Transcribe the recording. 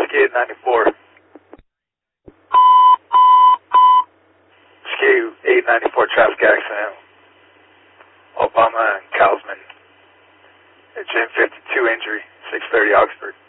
Whiskey 894. Whiskey 894 traffic accident. Obama and Kaufman. Gym 52 injury, 630 Oxford.